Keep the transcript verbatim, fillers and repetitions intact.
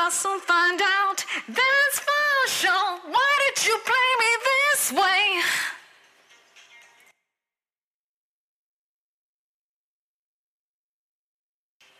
I'll soon find out. That's for sure. Why did you play me this way?